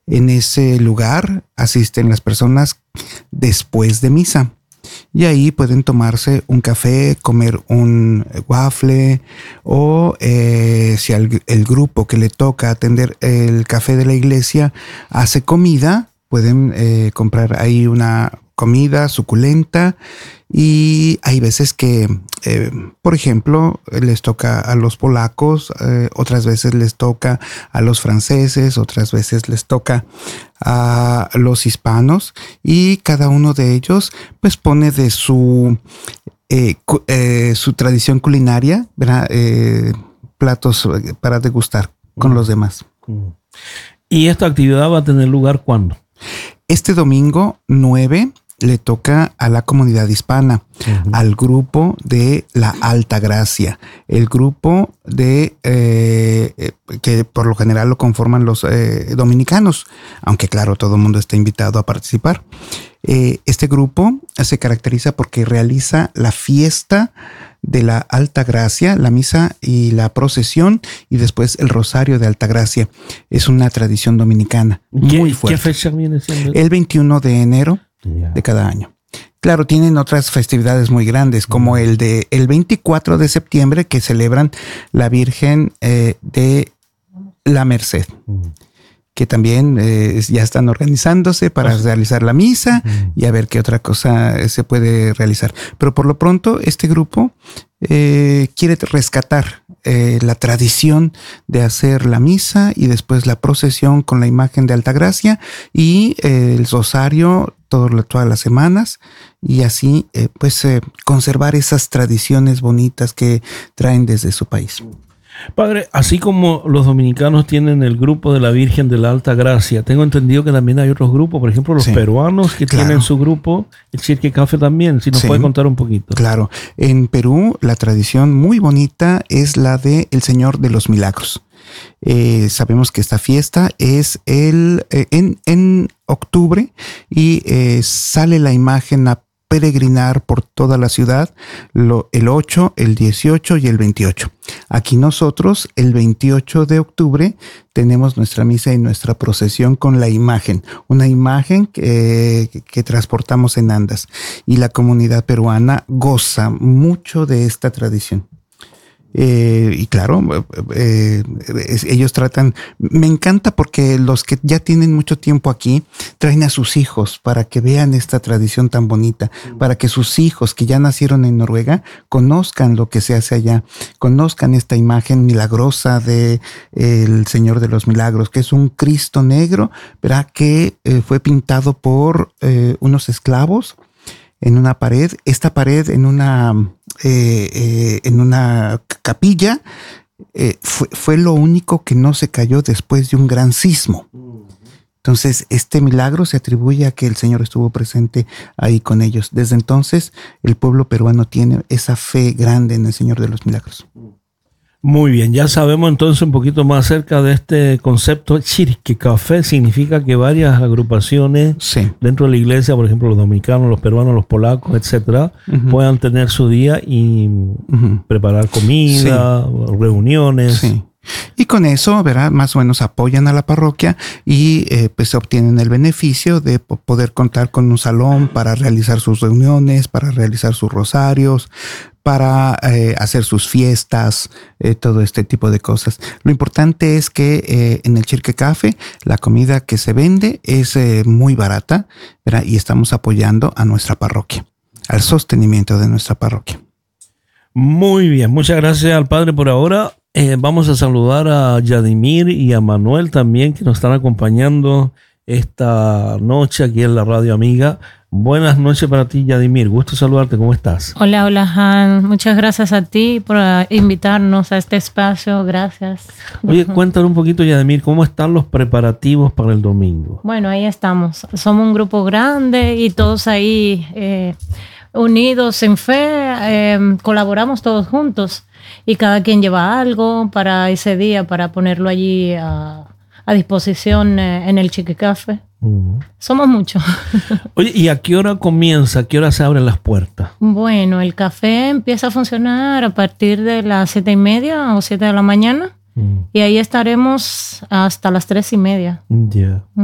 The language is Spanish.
En ese lugar asisten las personas después de misa. Y ahí pueden tomarse un café, comer un waffle o si el grupo que le toca atender el café de la iglesia hace comida, pueden comprar ahí una comida suculenta. Y hay veces que, por ejemplo, les toca a los polacos, otras veces les toca a los franceses, otras veces les toca a los hispanos, y cada uno de ellos pues pone de su tradición culinaria, ¿verdad? Platos para degustar con los demás. ¿Y esta actividad va a tener lugar cuándo? Este domingo 9 le toca a la comunidad hispana, al grupo de la Alta Gracia, el grupo de que por lo general lo conforman los dominicanos, aunque claro, todo el mundo está invitado a participar. Este grupo se caracteriza porque realiza la fiesta de la Alta Gracia, la misa y la procesión, y después el rosario de Alta Gracia. Es una tradición dominicana muy fuerte. ¿Qué fecha viene siendo? El 21 de enero de cada año. Claro, tienen otras festividades muy grandes, como el 24 de septiembre, que celebran la Virgen de la Merced, que también ya están organizándose para realizar la misa y a ver qué otra cosa se puede realizar. Pero por lo pronto, este grupo quiere rescatar la tradición de hacer la misa y después la procesión con la imagen de Altagracia y el rosario todas las semanas, y así conservar esas tradiciones bonitas que traen desde su país. Padre, así como los dominicanos tienen el grupo de la Virgen de la Alta Gracia, tengo entendido que también hay otros grupos, por ejemplo, los peruanos que tienen su grupo, el Chirque Café también, si nos puede contar un poquito. Claro, en Perú la tradición muy bonita es la de el Señor de los Milagros. Sabemos que esta fiesta es en octubre y sale la imagen a peregrinar por toda la ciudad el 8, el 18 y el 28. Aquí nosotros el 28 de octubre tenemos nuestra misa y nuestra procesión con la imagen, una imagen que transportamos en andas, y la comunidad peruana goza mucho de esta tradición. Y claro, ellos tratan, me encanta porque los que ya tienen mucho tiempo aquí traen a sus hijos para que vean esta tradición tan bonita, para que sus hijos que ya nacieron en Noruega conozcan lo que se hace allá, conozcan esta imagen milagrosa de el Señor de los Milagros, que es un Cristo negro, ¿verdad? Que fue pintado por unos esclavos en una pared. Esta pared en una capilla fue lo único que no se cayó después de un gran sismo. Entonces, este milagro se atribuye a que el Señor estuvo presente ahí con ellos. Desde entonces, el pueblo peruano tiene esa fe grande en el Señor de los Milagros. Muy bien, ya sabemos entonces un poquito más acerca de este concepto. Chirque Café significa que varias agrupaciones dentro de la iglesia, por ejemplo los dominicanos, los peruanos, los polacos, etcétera, puedan tener su día y preparar comida, reuniones. Sí. Y con eso, ¿verdad? Más o menos apoyan a la parroquia y pues obtienen el beneficio de poder contar con un salón para realizar sus reuniones, para realizar sus rosarios, para hacer sus fiestas, todo este tipo de cosas. Lo importante es que en el Chirque Café la comida que se vende es muy barata, ¿verdad? Y estamos apoyando a nuestra parroquia, al sostenimiento de nuestra parroquia. Muy bien, muchas gracias al Padre por ahora. Vamos a saludar a Yadimir y a Manuel también, que nos están acompañando esta noche aquí en la Radio Amiga. Buenas noches para ti, Yadimir. Gusto saludarte. ¿Cómo estás? Hola, Han. Muchas gracias a ti por invitarnos a este espacio. Gracias. Oye, cuéntanos un poquito, Yadimir, ¿cómo están los preparativos para el domingo? Bueno, ahí estamos. Somos un grupo grande y todos ahí unidos en fe. Colaboramos todos juntos y cada quien lleva algo para ese día, para ponerlo allí a disposición en el Chirque Café. Somos muchos. Oye, ¿y a qué hora comienza? ¿A qué hora se abren las puertas? Bueno, el café empieza a funcionar a partir de las 7:30 o 7 de la mañana y ahí estaremos hasta las 3:30. Ya.